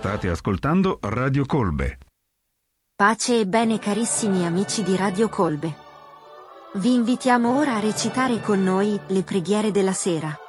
State ascoltando Radio Colbe. Pace e bene carissimi amici di Radio Colbe. Vi invitiamo ora a recitare con noi le preghiere della sera.